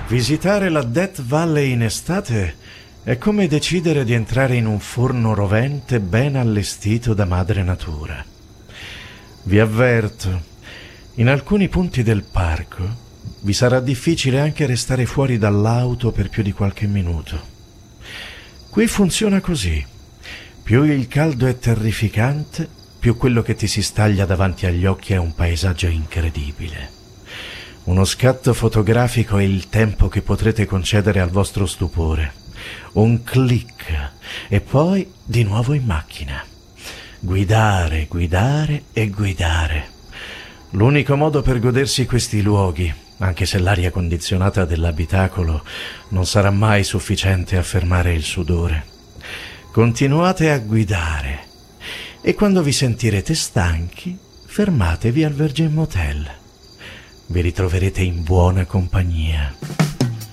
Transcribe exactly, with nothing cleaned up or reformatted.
Visitare la Death Valley in estate è come decidere di entrare in un forno rovente ben allestito da madre natura. Vi avverto, in alcuni punti del parco vi sarà difficile anche restare fuori dall'auto per più di qualche minuto. Qui funziona così: più il caldo è terrificante, più quello che ti si staglia davanti agli occhi è un paesaggio incredibile. Uno scatto fotografico è il tempo che potrete concedere al vostro stupore. Un click e poi di nuovo in macchina. Guidare, guidare e guidare. L'unico modo per godersi questi luoghi, anche se l'aria condizionata dell'abitacolo non sarà mai sufficiente a fermare il sudore. Continuate a guidare e quando vi sentirete stanchi, fermatevi al Virgin Motel. Vi ritroverete in buona compagnia.